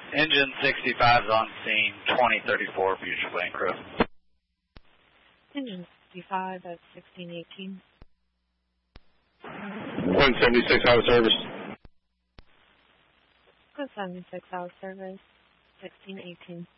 Engine 65 is on scene, 2034 Future Bancroft. Engine 65 at 1618. 176 out of service. 176 out of service, 1618.